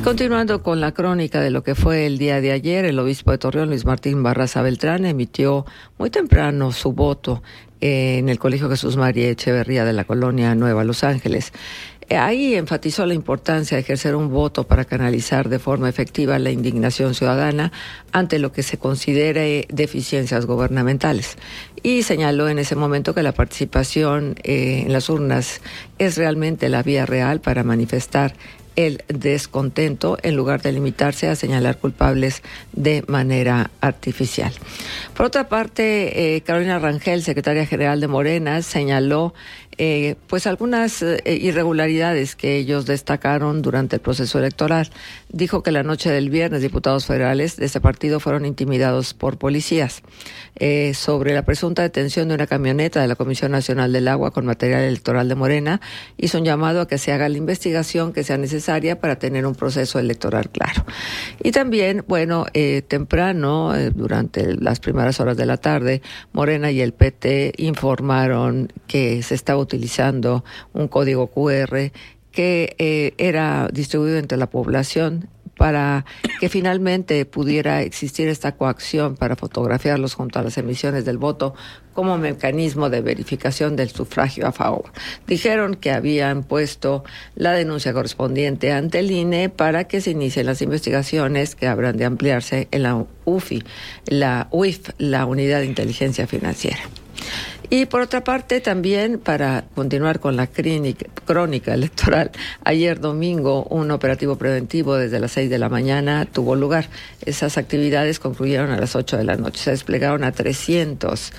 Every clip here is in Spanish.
Continuando con la crónica de lo que fue el día de ayer, el obispo de Torreón, Luis Martín Barraza Beltrán, emitió muy temprano su voto en el Colegio Jesús María Echeverría de la colonia Nueva Los Ángeles. Ahí enfatizó la importancia de ejercer un voto para canalizar de forma efectiva la indignación ciudadana ante lo que se considere deficiencias gubernamentales. Y señaló en ese momento que la participación en las urnas es realmente la vía real para manifestar el descontento en lugar de limitarse a señalar culpables de manera artificial. Por otra parte, Carolina Rangel, secretaria general de Morena, señaló pues algunas irregularidades que ellos destacaron durante el proceso electoral. Dijo que la noche del viernes diputados federales de ese partido fueron intimidados por policías. Sobre la presunta detención de una camioneta de la Comisión Nacional del Agua con material electoral de Morena, hizo un llamado a que se haga la investigación que sea necesaria para tener un proceso electoral claro. Y también, temprano, durante las primeras horas de la tarde, Morena y el PT informaron que se estaba utilizando un código QR que era distribuido entre la población para que finalmente pudiera existir esta coacción para fotografiarlos junto a las emisiones del voto como mecanismo de verificación del sufragio a favor. Dijeron que habían puesto la denuncia correspondiente ante el INE para que se inicien las investigaciones que habrán de ampliarse en la UIF, la Unidad de Inteligencia Financiera. Y por otra parte, también para continuar con la crónica electoral, ayer domingo un operativo preventivo desde las 6 de la mañana tuvo lugar. Esas actividades concluyeron a las 8 de la noche. Se desplegaron a 300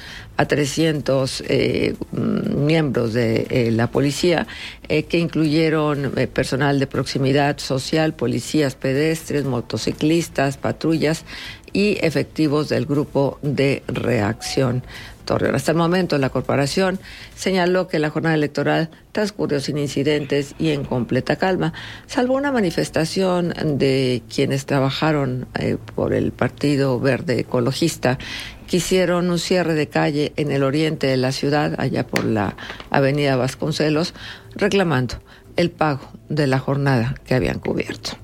miembros de la policía, que incluyeron personal de proximidad social, policías pedestres, motociclistas, patrullas y efectivos del grupo de reacción Torreón. Hasta el momento, la corporación señaló que la jornada electoral transcurrió sin incidentes y en completa calma, salvo una manifestación de quienes trabajaron por el Partido Verde Ecologista, que hicieron un cierre de calle en el oriente de la ciudad, allá por la avenida Vasconcelos, reclamando el pago de la jornada que habían cubierto.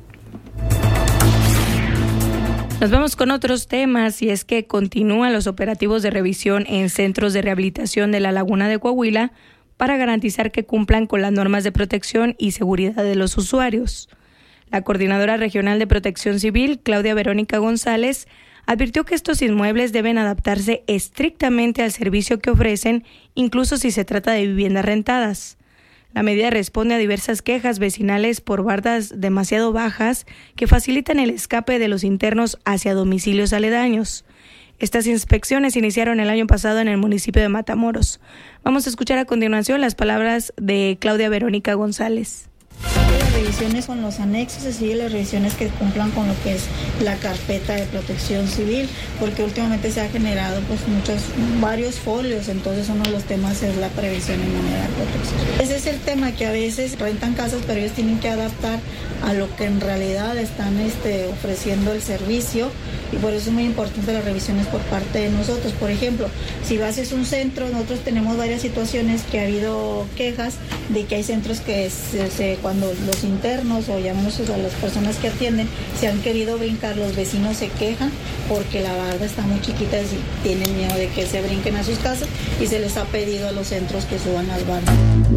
Nos vamos con otros temas, y es que continúan los operativos de revisión en centros de rehabilitación de la Laguna de Coahuila para garantizar que cumplan con las normas de protección y seguridad de los usuarios. La Coordinadora Regional de Protección Civil, Claudia Verónica González, advirtió que estos inmuebles deben adaptarse estrictamente al servicio que ofrecen, incluso si se trata de viviendas rentadas. La medida responde a diversas quejas vecinales por bardas demasiado bajas que facilitan el escape de los internos hacia domicilios aledaños. Estas inspecciones iniciaron el año pasado en el municipio de Matamoros. Vamos a escuchar a continuación las palabras de Claudia Verónica González. Las revisiones con los anexos, así las revisiones que cumplan con lo que es la carpeta de protección civil, porque últimamente se ha generado varios folios, entonces uno de los temas es la previsión en manera de protección. Ese es el tema, que a veces rentan casas, pero ellos tienen que adaptar a lo que en realidad están ofreciendo el servicio, y por eso es muy importante las revisiones por parte de nosotros. Por ejemplo, si vas a un centro, nosotros tenemos varias situaciones que ha habido quejas de que hay centros que cuando los internos o llamamos a las personas que atienden se han querido brincar, los vecinos se quejan porque la barda está muy chiquita y tienen miedo de que se brinquen a sus casas, y se les ha pedido a los centros que suban las bardas.